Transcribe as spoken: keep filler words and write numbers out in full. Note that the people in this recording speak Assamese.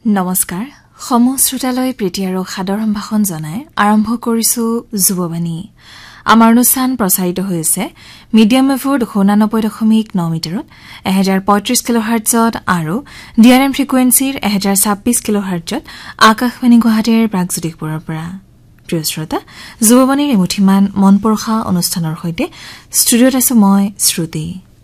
নমস্কাৰ সমস্ত শ্ৰোতালৈ প্ৰীতি আৰু সাদৰ সম্ভাষণ জনাই আৰম্ভ কৰিছো যুৱবাণী। আমাৰ অনুষ্ঠান প্ৰচাৰিত হৈছে মিডিয়াম ৱেভৰ দুশ ঊনানব্বৈ দশমিক ন মিটাৰত এক হাজাৰ পঁয়ত্ৰিশ কিলোহাৰ্টজত আৰু ডিআৰএম ফ্ৰিকুৱেঞ্চিৰ এক হাজাৰ ছাব্বিশ কিলোহাৰ্টজত আকাশবাণী গুৱাহাটীৰ প্ৰাগজ্যোতিষপুৰৰ পৰা। প্ৰিয় শ্ৰোতা, যুৱবাণীৰ এমুঠিমান মনপৰখা অনুষ্ঠানৰ সৈতে ষ্টুডিঅত আছো মই শ্ৰুতি।